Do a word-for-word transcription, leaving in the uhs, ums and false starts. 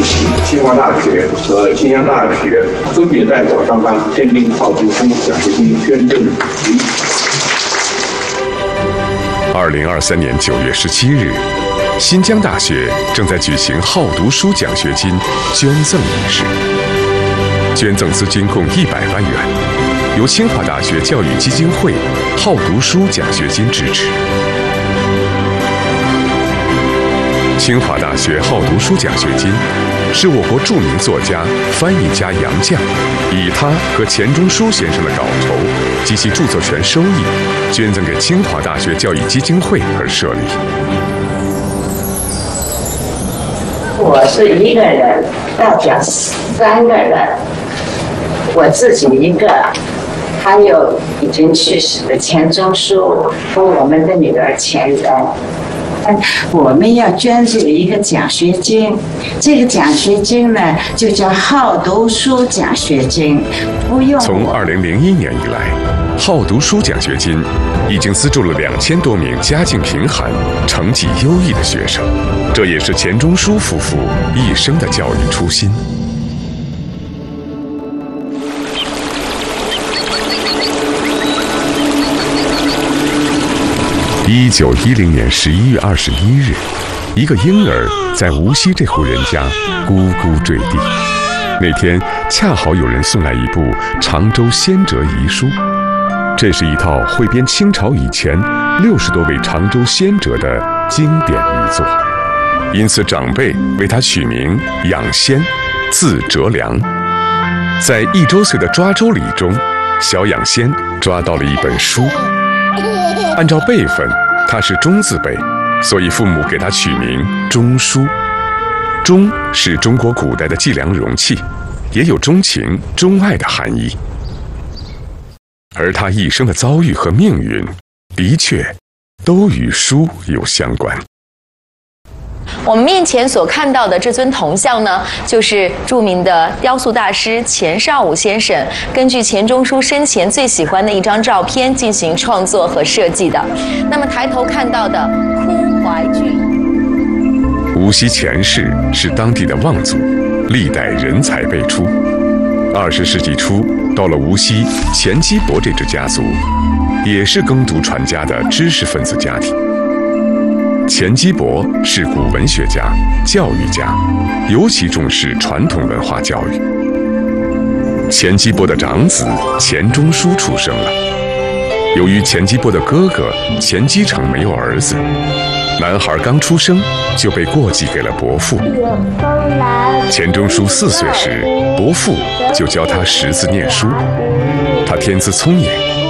席，清华大学和新疆大学分别代表上班签订好读书奖学金捐赠协议。 二零二三年九月十七日，新疆大学正在举行好读书奖学金捐赠仪式，捐赠资金共一百万元，由清华大学教育基金会好读书奖学金支持。清华大学好读书奖学金是我国著名作家、翻译家杨绛以他和钱钟书先生的稿酬及其著作权收益捐赠给清华大学教育基金会而设立。 我是一个人代表三个人，我自己一个，还有已经去世的钱钟书和我们的女儿钱媛。我们要捐助一个奖学金，这个奖学金呢就叫好读书奖学金，不用。 从二零零一年以来，好读书奖学金已经资助了两千多名家境贫寒、成绩优异的学生，这也是钱钟书夫妇一生的教育初心。一九一零年十一月二十一日，一个婴儿在无锡这户人家咕咕坠地。那天恰好有人送来一部《常州先哲遗书》，这是一套汇编清朝以前六十多位常州先哲的经典遗作，因此长辈为他取名养先，字哲良。在一周岁的抓周礼中，小养先抓到了一本书。按照辈分，他是中字辈，所以父母给他取名钟书。钟是中国古代的计量容器，也有钟情、钟爱的含义。而他一生的遭遇和命运，的确都与书有相关。 我们面前所看到的这尊铜像呢，就是著名的雕塑大师钱绍武先生根据钱钟书生前最喜欢的一张照片进行创作和设计的。那么抬头看到的哭怀句， 无锡钱氏是当地的望族，历代人才辈出。二十世纪初，到了无锡钱基博这支家族，也是耕读传家的知识分子家庭。钱基博是古文学家、教育家，尤其重视传统文化教育。钱基博的长子钱钟书出生了，由于钱基博的哥哥钱基成没有儿子，男孩刚出生就被过继给了伯父。钱钟书四岁时，伯父就教他识字念书。他天资聪颖，